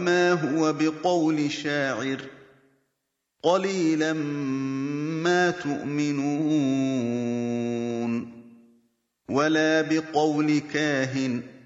وما هو بقول شاعر قليلا ما تؤمنون ولا بقول كاهن